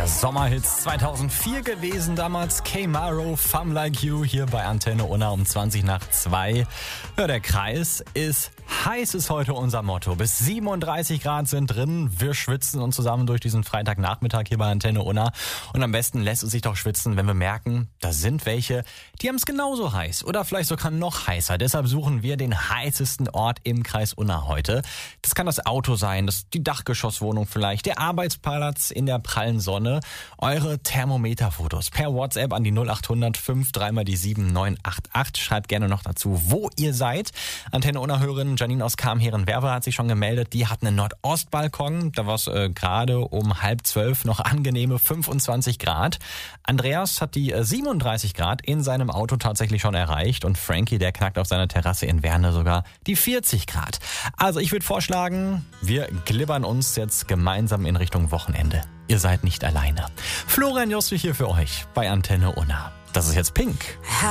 der Sommerhits 2004 gewesen. Damals K-Maro, Femme Like You hier bei Antenne Unna um 2:20. Ja, der Kreis ist heiß, ist heute unser Motto. Bis 37 Grad sind drin. Wir schwitzen uns zusammen durch diesen Freitagnachmittag hier bei Antenne Unna. Und am besten lässt es sich doch schwitzen, wenn wir merken, da sind welche, die haben es genauso heiß oder vielleicht sogar noch heißer. Deshalb suchen wir den heißesten Ort im Kreis Unna heute. Das kann das Auto sein, die Dachgeschosswohnung vielleicht, der Arbeitsplatz in der prallen Sonne. Eure Thermometerfotos per WhatsApp an die 0800 53 988. Schreibt gerne noch dazu, wo ihr seid. Antenne Unna-Hörerin Janine aus Kamheren-Werbe hat sich schon gemeldet. Die hat einen Nordostbalkon. Da war es gerade um 11:30 noch angenehme 25 Grad. Andreas hat die 37 Grad in seinem Auto tatsächlich schon erreicht. Und Frankie, der knackt auf seiner Terrasse in Werne sogar die 40 Grad. Also ich würde vorschlagen, wir glibbern uns jetzt gemeinsam in Richtung Wochenende. Ihr seid nicht alleine. Florian Jost hier für euch bei Antenne Unna. Das ist jetzt Pink.